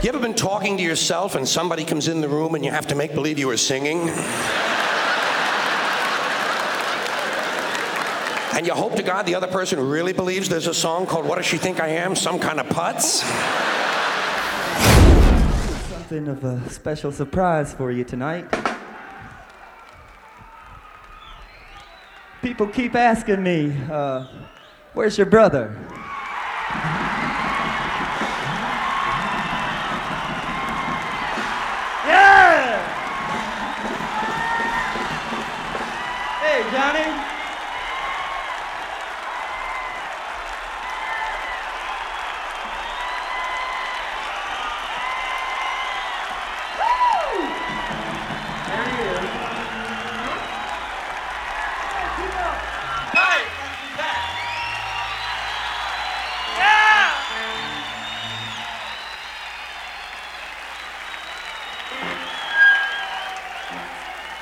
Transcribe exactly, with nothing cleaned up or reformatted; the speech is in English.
You ever been talking to yourself and somebody comes in the room and you have to make believe you were singing? And you hope to God the other person really believes there's a song called What Does She Think I Am? Some kind of putz? Something of a special surprise for you tonight. People keep asking me, uh, where's your brother?